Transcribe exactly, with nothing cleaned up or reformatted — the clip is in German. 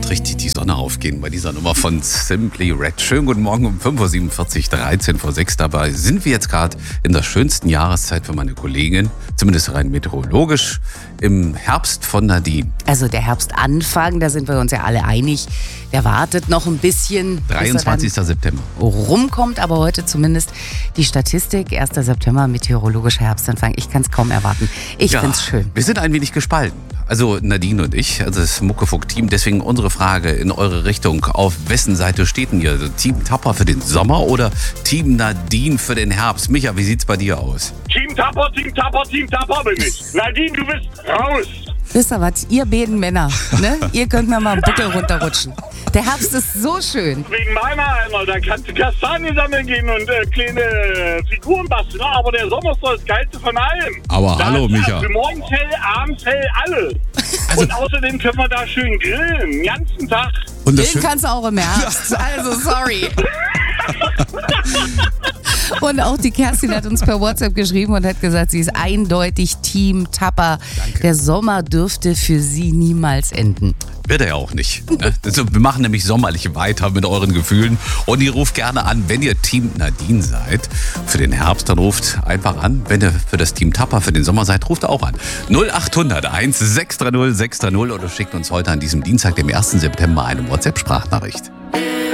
muss richtig die Sonne aufgehen bei dieser Nummer von Simply Red. Schönen guten Morgen um fünf Uhr siebenundvierzig, dreizehn vor sechs. Dabei sind wir jetzt gerade in der schönsten Jahreszeit für meine Kollegin, zumindest rein meteorologisch, im Herbst von Nadine. Also der Herbstanfang, da sind wir uns ja alle einig. Der wartet noch ein bisschen, dreiundzwanzigster September. Rumkommt, aber heute zumindest die Statistik. erster September, meteorologischer Herbstanfang. Ich kann es kaum erwarten. Ich Ja, find's schön. Wir sind ein wenig gespalten. Also Nadine und ich, also das Muckefuck-Team. Deswegen unsere Frage in eure Richtung. Auf wessen Seite steht denn ihr? Also Team Tapper für den Sommer oder Team Nadine für den Herbst? Micha, wie sieht's bei dir aus? Team Tapper, Team Tapper, Team Tapper bin ich. Nadine, du bist raus. Wisst ihr was? Ihr beiden Männer, ne? Ihr könnt mir mal einen Buckel runterrutschen. Der Herbst ist so schön. Wegen meiner Alter, da kannst du Kastanien sammeln gehen und äh, kleine Figuren basteln. Aber der Sommer ist doch das Geilste von allem. Aber da hallo, ist, Micha. Für morgens hell, abends hell, alles. Also- und außerdem können wir da schön grillen, den ganzen Tag. Und das Den kannst du auch im Herbst. Also, sorry. Und auch die Kerstin hat uns per WhatsApp geschrieben und hat gesagt, sie ist eindeutig Team Tapper. Danke. Der Sommer dürfte für sie niemals enden. Wird er ja auch nicht. Ne? Also, wir machen nämlich sommerlich weiter mit euren Gefühlen. Und ihr ruft gerne an, wenn ihr Team Nadine seid. Für den Herbst, dann ruft einfach an. Wenn ihr für das Team Tapper für den Sommer seid, ruft auch an. null acht hundert eins sechs drei null sechs drei null oder schickt uns heute an diesem Dienstag, dem ersten September, eine WhatsApp-Sprachnachricht.